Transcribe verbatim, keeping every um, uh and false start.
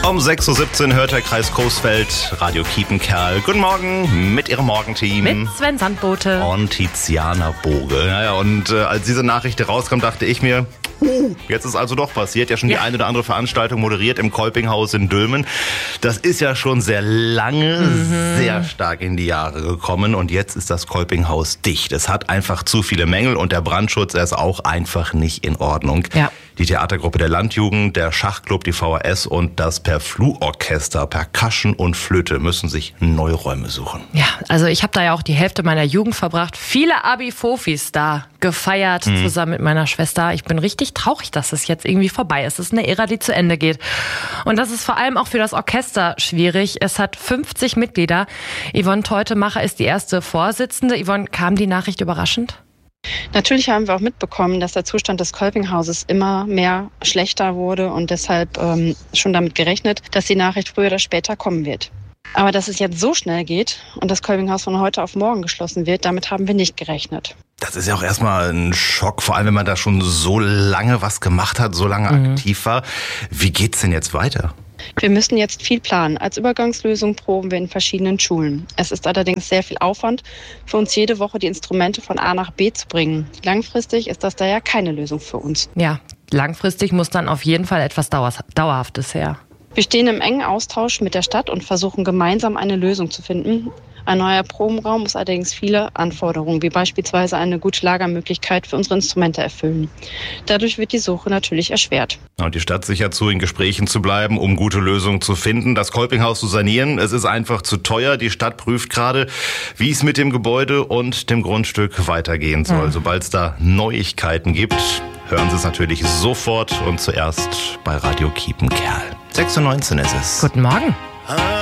Um sechs Uhr siebzehn hört der Kreis Coesfeld Radio Kiepenkerl. Guten Morgen mit ihrem Morgenteam. Mit Sven Sandbote. Und Tiziana Boge. Naja, und äh, als diese Nachricht rauskommt, dachte ich mir, uh, jetzt ist also doch passiert. Ja, schon ja. die eine oder andere Veranstaltung moderiert im Kolpinghaus in Dülmen. Das ist ja schon sehr lange, mhm. sehr stark in die Jahre gekommen. Und jetzt ist das Kolpinghaus dicht. Es hat einfach zu viele Mängel und der Brandschutz, er ist auch einfach nicht in Ordnung. Ja. Die Theatergruppe der Landjugend, der Schachclub, die V H S und das Perflu-Orchester, Percussion und Flöte müssen sich neue Räume suchen. Ja, also ich habe da ja auch die Hälfte meiner Jugend verbracht. Viele Abi-Fofis da gefeiert, mhm. zusammen mit meiner Schwester. Ich bin richtig traurig, dass es jetzt irgendwie vorbei ist. Es ist eine Ära, die zu Ende geht. Und das ist vor allem auch für das Orchester schwierig. Es hat fünfzig Mitglieder. Yvonne Teutemacher ist die erste Vorsitzende. Yvonne, kam die Nachricht überraschend? Natürlich haben wir auch mitbekommen, dass der Zustand des Kolpinghauses immer mehr schlechter wurde und deshalb ähm, schon damit gerechnet, dass die Nachricht früher oder später kommen wird. Aber dass es jetzt so schnell geht und das Kolpinghaus von heute auf morgen geschlossen wird, damit haben wir nicht gerechnet. Das ist ja auch erstmal ein Schock, vor allem wenn man da schon so lange was gemacht hat, so lange mhm. aktiv war. Wie geht's denn jetzt weiter? Wir müssen jetzt viel planen. Als Übergangslösung proben wir in verschiedenen Schulen. Es ist allerdings sehr viel Aufwand, für uns jede Woche die Instrumente von A nach B zu bringen. Langfristig ist das daher keine Lösung für uns. Ja, langfristig muss dann auf jeden Fall etwas Dauerhaftes her. Wir stehen im engen Austausch mit der Stadt und versuchen gemeinsam eine Lösung zu finden. Ein neuer Probenraum muss allerdings viele Anforderungen, wie beispielsweise eine gute Lagermöglichkeit für unsere Instrumente erfüllen. Dadurch wird die Suche natürlich erschwert. Und die Stadt sichert zu, in Gesprächen zu bleiben, um gute Lösungen zu finden. Das Kolpinghaus zu sanieren, es ist einfach zu teuer. Die Stadt prüft gerade, wie es mit dem Gebäude und dem Grundstück weitergehen soll. Mhm. Sobald es da Neuigkeiten gibt, hören Sie es natürlich sofort und zuerst bei Radio Kiepenkerl. sechs Uhr neunzehn ist es. Guten Morgen.